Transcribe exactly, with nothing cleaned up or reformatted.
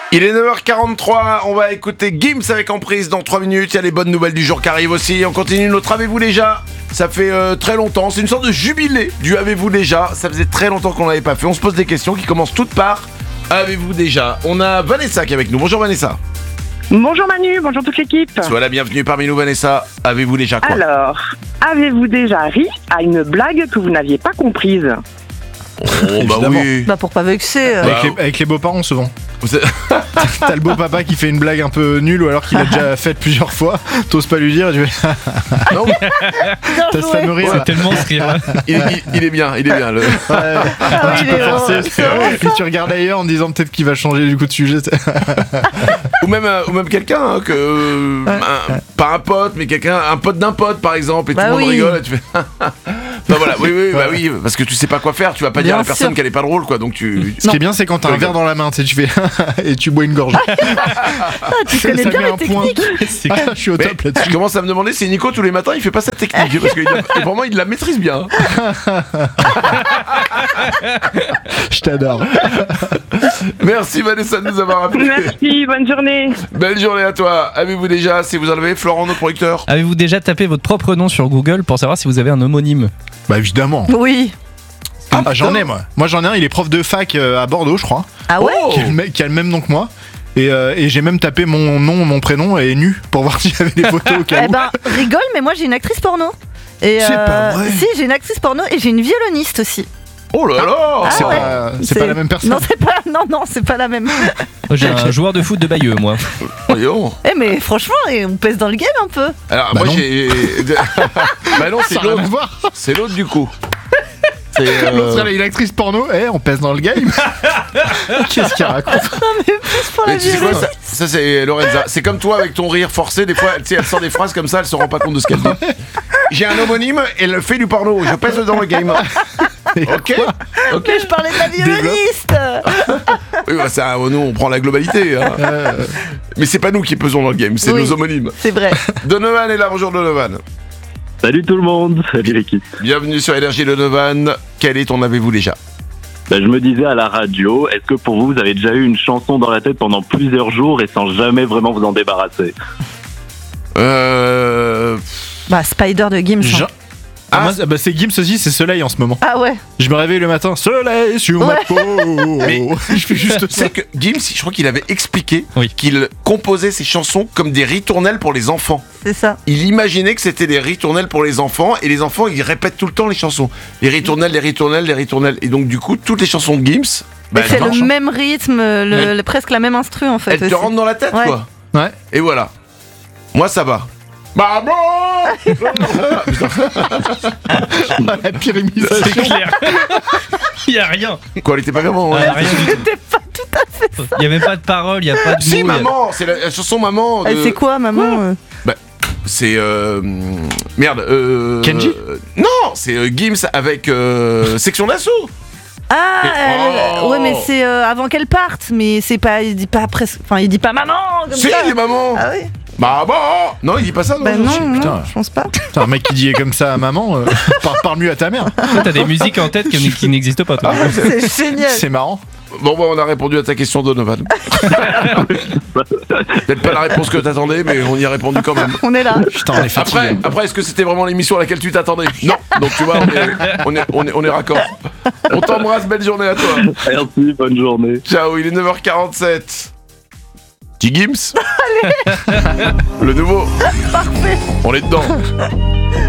Il est neuf heures quarante-trois, on va écouter Gims avec Emprise dans trois minutes. Il y a les bonnes nouvelles du jour qui arrivent aussi. On continue notre Avez-vous déjà. Ça fait euh, très longtemps, c'est une sorte de jubilé du Avez-vous déjà. Ça faisait très longtemps qu'on l'avait pas fait. On se pose des questions qui commencent toutes par Avez-vous déjà. On a Vanessa qui est avec nous. Bonjour Vanessa. Bonjour Manu, bonjour toute l'équipe. Sois la bienvenue parmi nous Vanessa. Avez-vous déjà quoi? Alors, avez-vous déjà ri à une blague que vous n'aviez pas comprise? Oh bah oui. Bah pour pas vexer. euh. Bah, Avec les, avec les beaux-parents souvent. Vous êtes- T'as le beau-papa qui fait une blague un peu nulle ou alors qu'il a déjà faite plusieurs fois. T'oses pas lui dire. Tu fais, Non, Bien t'as ce joué. fameux rire. C'est tellement ce rire. il, il- il est bien, il est bien. Le... Ouais, Ah oui, tu il peux est forcer. drôle, c'est vrai, Et puis tu regardes ailleurs en te disant peut-être qu'il va changer du coup de sujet. Ou même, euh, ou même quelqu'un hein, que euh, un- pas un pote, mais quelqu'un, un pote d'un pote par exemple, et Bah tout le monde oui. rigole. Et tu fais. Bah voilà, oui, oui, bah oui, parce que tu sais pas quoi faire. Tu vas pas dire à la Bien personne sûr. qu'elle est pas drôle, quoi. Donc tu. Ce qui est bien, c'est quand t'as un verre dans la main, tu sais, tu fais et tu bois une gorge. Ah, tu Ça connais met bien un les point. techniques. C'est Ah, je suis au Mais top je là-dessus. commence à me demander si Nico tous les matins il fait pas cette technique parce que il a- pour moi il la maîtrise bien. Je t'adore. Merci Vanessa de nous avoir appelé. Merci, bonne journée. Belle journée à toi. Avez-vous déjà, si vous en avez, Florent, notre producteur? Avez-vous déjà tapé votre propre nom sur Google pour savoir si vous avez un homonyme? Bah évidemment. Oui. Ah, j'en ai moi. Moi j'en ai un. Il est prof de fac euh, à Bordeaux, je crois. Ah ouais Oh Qui, a le me- qui a le même nom que moi. Et, euh, et j'ai même tapé mon nom, mon prénom et nu pour voir s'il y avait des photos au cas Eh où. ben, rigole, mais moi j'ai une actrice porno. Et C'est pas vrai. Si, j'ai une actrice porno et j'ai une violoniste aussi. Oh là là. c'est Ah ouais. pas, c'est pas la même personne. Non, c'est pas, non, non, c'est pas la même. Moi, j'ai un joueur de foot de Bayeux, moi. Voyons. Eh mais franchement, eh, on pèse dans le game un peu. Alors Bah moi non. j'ai. Bah non, c'est Ça n'a rien l'autre. à voir. C'est l'autre du coup. C'est. euh, L'autre, elle est une actrice porno. Eh, on pèse dans le game. Qu'est-ce qu'il raconte? Mais plus pour la Mais tu sais quoi, violoniste. ça, ça, c'est Lorenza. C'est comme toi avec ton rire forcé. Des fois, tu sais, elle sort des phrases comme ça, elle se rend pas compte de ce qu'elle dit. J'ai un homonyme, elle fait du porno. Je pèse dans le game. Ok. Ok. Mais je parlais de la violoniste. Oui, bah ça, nous on prend la globalité. Hein. Euh, Mais c'est pas nous qui pesons dans le game, c'est Oui. nos homonymes. C'est vrai. Donovan est là, bonjour Donovan. Salut tout le monde, salut l'équipe. Bienvenue sur Énergie Donovan. Quel est ton avez-vous déjà? Bah, je me disais à la radio, est-ce que pour vous, vous avez déjà eu une chanson dans la tête pendant plusieurs jours et sans jamais vraiment vous en débarrasser? Euh. Bah Spider de Gims. Jean- hein. Ah, moi, bah, c'est Gims aussi, c'est Soleil en ce moment. Ah ouais. Je me réveille le matin, Soleil sur ma Ouais. peau. Mais- je fais juste Tu ça. sais que Gims, je crois qu'il avait expliqué Oui. qu'il composait ses chansons comme des ritournelles pour les enfants. C'est ça. Il imaginait que c'était des ritournelles pour les enfants et les enfants ils répètent tout le temps les chansons. Les ritournelles, les ritournelles, les ritournelles. Et donc du coup, toutes les chansons de Gims, bah, Mais elles c'est marchent, le hein. même rythme, le, le- presque la même instru en fait. Elles te aussi. rentrent dans la tête Ouais. quoi. Ouais. Et voilà. Moi ça va. Bah bon. La pire imitation. C'est clair. Il y a rien. Quoi, elle était pas vraiment. Ah, ouais. y a rien du tout. C'était pas tout à fait ça. Il y a même pas de parole, il y a pas de Si mots, il y a- maman, c'est la, la chanson maman. de- Eh, C'est quoi maman euh C'est euh, merde. Euh, Kenji euh, Non, c'est euh, Gims avec euh, Section d'assaut. Ah elle- Oh. ouais mais c'est euh, avant qu'elle parte, mais c'est pas, il dit pas presque, enfin il dit pas maman comme Si, ça. il est maman. Ah oui. Bah bon. Non, il dit pas ça. Non. Bah non, non, putain. je pense pas. Putain, un mec qui dit comme ça à maman, euh, parle, parle mieux à ta mère. Toi, t'as des musiques en tête qui, qui n'existent pas, toi. C'est génial. C'est marrant. Bon, bah, on a répondu à ta question, Donovan. Peut-être pas la réponse que t'attendais, mais on y a répondu quand même. On est là. Putain, on est fatigué. Après, après, est-ce que c'était vraiment l'émission à laquelle tu t'attendais? Non. Donc tu vois, on est, on est, on est, on est raccord. On t'embrasse, belle journée à toi. Merci, bonne journée. Ciao, il est neuf heures quarante-sept. Petit Gims. Le nouveau. Parfait. On est dedans.